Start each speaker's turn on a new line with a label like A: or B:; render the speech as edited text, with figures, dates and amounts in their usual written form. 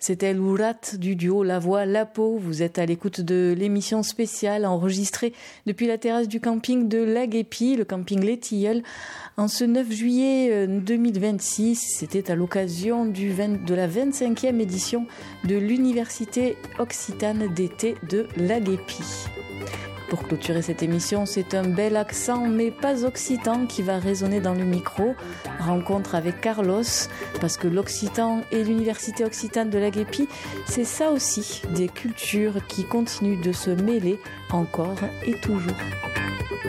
A: C'était l'Ourat du duo La Voix, La Peau. Vous êtes à l'écoute de l'émission spéciale enregistrée depuis la terrasse du camping de La Guépie, le camping Les Tilleuls, en ce 9 juillet 2026. C'était à l'occasion de la 25e édition de l'Université Occitane d'été de La Guépie. Pour clôturer cette émission, c'est un bel accent, mais pas occitan, qui va résonner dans le micro. Rencontre avec Carlos, parce que l'occitan et l'Université Occitane de La Guépie, c'est ça aussi, des cultures qui continuent de se mêler encore et toujours.